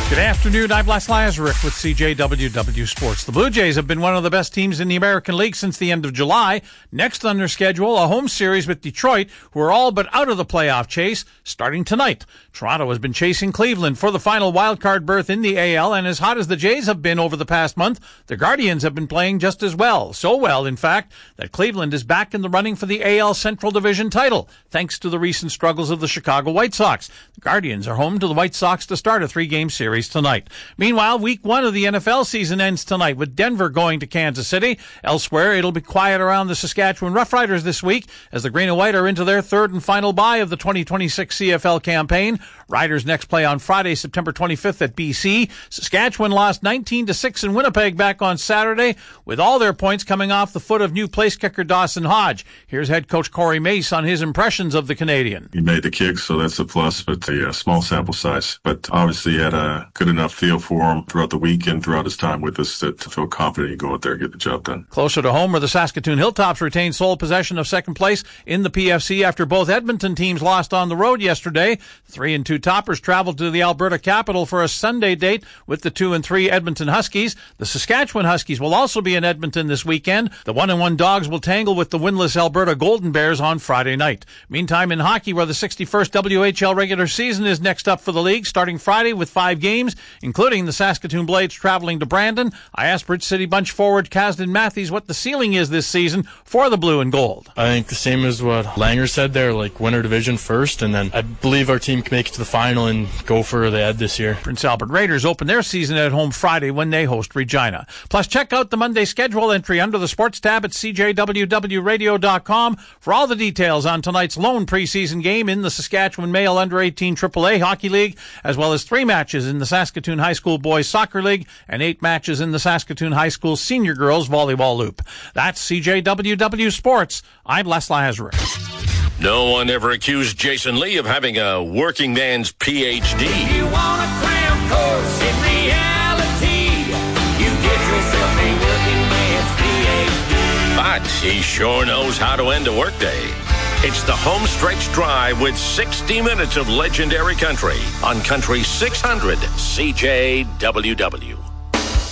Good afternoon, I'm Les Lazaruk with CJWW Sports. The Blue Jays have been one of the best teams in the American League since the end of July. Next on their schedule, a home series with Detroit, who are all but out of the playoff chase, starting tonight. Toronto has been chasing Cleveland for the final wildcard berth in the AL, and as hot as the Jays have been over the past month, the Guardians have been playing just as well. So well, in fact, that Cleveland is back in the running for the AL Central Division title, thanks to the recent struggles of the Chicago White Sox. The Guardians are home to the White Sox to start a 3-game series tonight. Meanwhile, week 1 of the NFL season ends tonight with Denver going to Kansas City. Elsewhere, it'll be quiet around the Saskatchewan Roughriders this week as the Green and White are into their third and final bye of the 2026 CFL campaign. Riders next play on Friday, September 25th at BC. Saskatchewan lost 19-6 in Winnipeg back on Saturday, with all their points coming off the foot of new place kicker Dawson Hodge. Here's head coach Corey Mace on his impressions of the Canadian. He made the kicks, so that's a plus, but a small sample size. But obviously he had a good enough feel for him throughout the week and throughout his time with us to feel confident he go out there and get the job done. Closer to home, where the Saskatoon Hilltops retain sole possession of second place in the PFC after both Edmonton teams lost on the road yesterday. 3-2 Toppers traveled to the Alberta capital for a Sunday date with the 2-3 Edmonton Huskies. The Saskatchewan Huskies will also be in Edmonton this weekend. The 1-1 Dogs will tangle with the winless Alberta Golden Bears on Friday night. Meantime, in hockey, where the 61st WHL regular season is next up for the league, starting Friday with 5 games, including the Saskatoon Blades traveling to Brandon. I asked Bridge City Bunch forward Kasdan Matthews what the ceiling is this season for the Blue and Gold. I think the same as what Langer said there, like win our division first, and then I believe our team can make it to the final and go for the Ed this year. Prince Albert Raiders open their season at home Friday when they host Regina. Plus, check out the Monday schedule entry under the sports tab at CJWWRadio.com for all the details on tonight's lone preseason game in the Saskatchewan Male Under-18 AAA Hockey League, as well as 3 matches in the Saskatoon High School Boys Soccer League and 8 matches in the Saskatoon High School Senior Girls Volleyball Loop. That's CJWW Sports. I'm Les Lazaruk. No one ever accused Jason Lee of having a working man's PhD. You want a cram course in reality, you get yourself a working man's PhD. But he sure knows how to end a workday. It's the home stretch drive with 60 minutes of legendary country on Country 600 CJWW.